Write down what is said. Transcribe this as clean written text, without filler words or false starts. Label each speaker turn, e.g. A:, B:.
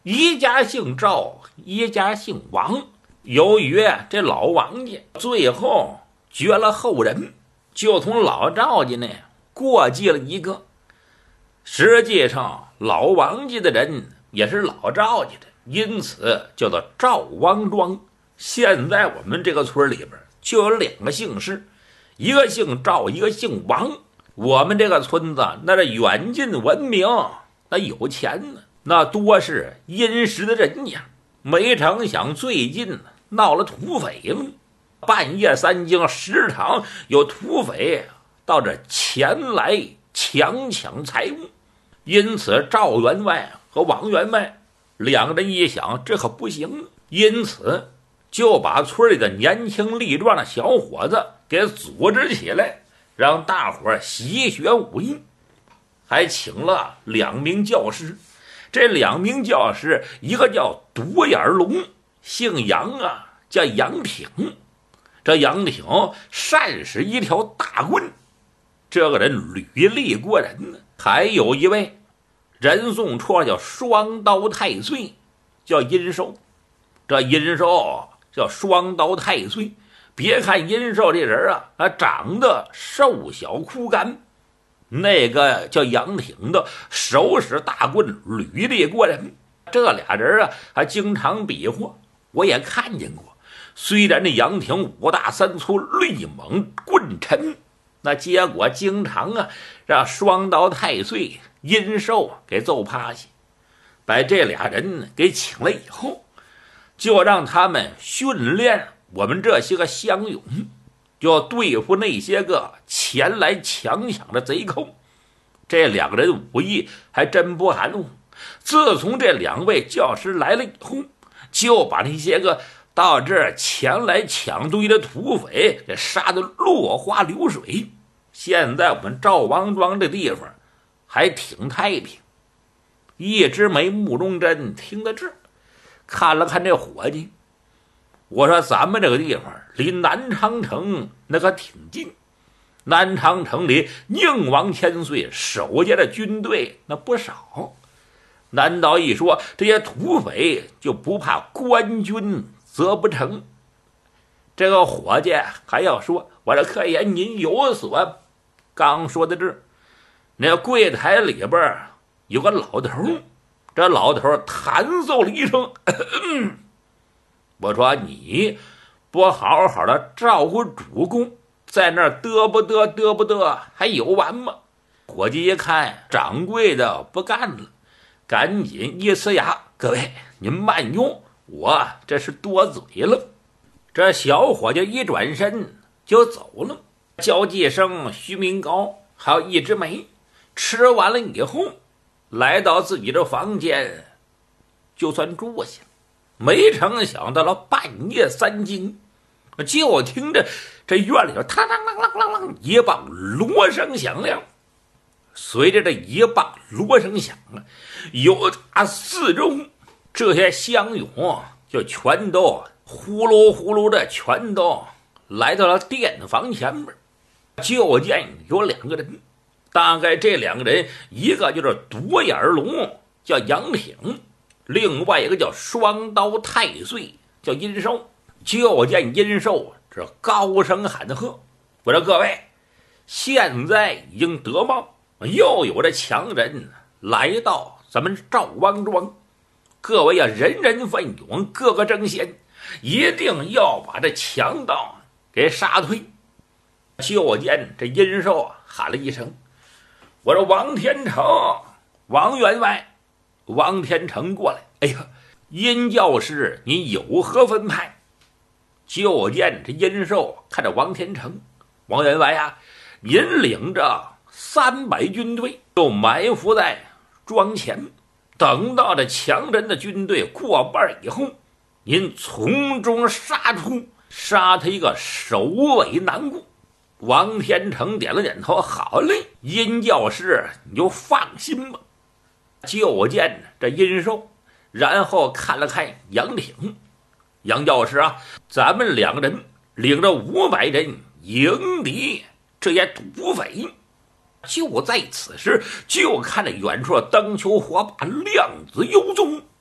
A: 一家姓赵，一家姓王。由于这老王家最后绝了后人，就从老赵家呢过继了一个。实际上老王家的人也是老赵家的，因此叫做赵王庄。现在我们这个村里边就有2个姓氏，一个姓赵，一个姓王。我们这个村子那是远近闻名，那有钱呢，那多是殷实的人家。没成想最近闹了土匪了，半夜3更时常有土匪到这前来强抢财物。因此赵员外和王员外2个人一想，这可不行，因此就把村里的年轻力壮的小伙子给组织起来，让大伙习学武艺，还请了2名教师。这2名教师，一个叫独眼龙，姓杨啊，叫杨挺。这杨挺善使一条大棍，这个人履历过人呢。还有一位人送绰叫双刀太岁，叫殷寿。这殷寿叫双刀太岁，别看殷寿这人啊，长得瘦小枯干，那个叫杨挺的手使大棍，履历过人。这俩人啊还经常比划，我也看见过。虽然这杨挺5大3粗，力猛棍沉，那结果经常啊让双刀太岁殷寿给揍趴下。把这俩人给请来以后，就让他们训练我们这些个乡勇，就要对付那些个前来强抢的贼寇。这2个人武艺还真不含糊。自从这2位教师来了以后，就把那些个到这儿前来抢堆的土匪给杀得落花流水。现在我们赵王庄这地方还挺太平。一直没目中针听到这儿，看了看这伙计，我说咱们这个地方离南昌城那可挺近，南昌城里宁王千岁手下的军队那不少，难道一说这些土匪就不怕官军责不成？这个伙计还要说，我说客爷您有所。刚说到这儿，那柜台里边有个老头，这老头弹奏了一声我说你不好好的照顾主公，在那儿嘚不嘚还有完吗？伙计一看掌柜的不干了，赶紧一呲牙，各位您慢用，我这是多嘴了。这小伙计一转身就走了，交际生徐明高还有一枝梅，吃完了以后来到自己的房间，就算住下了。没成想到了半夜3更，就听着这院里头嘡啷啷啷啷啷一棒锣声响亮。随着这一棒锣声响啊，有4周这些乡勇就全都呼噜呼噜的全都来到了店房前面。就见有2个人，大概这2个人一个就是独眼龙叫杨挺，另外一个叫双刀太岁叫殷寿。就见殷寿这高声喊喝，我说各位，现在已经得报，又有这强人来到咱们赵王庄，各位要人人奋勇，个个争先，一定要把这强盗给杀退。就见这殷寿喊了一声，我说王天成，王员外。王天成过来，哎呀，殷教师你有何分派？就见这殷寿看着王天成，王员外啊，您领着300军队就埋伏在庄前，等到这强人的军队过半以后，您从中杀出，杀他一个首尾难顾。王天成点了点头，好嘞，殷教师你就放心吧。就见这殷寿，然后看了看杨挺，杨教师啊，咱们2个人领着500人迎敌这些土匪。就在此时，就看着远处灯球火把，亮子幽踪。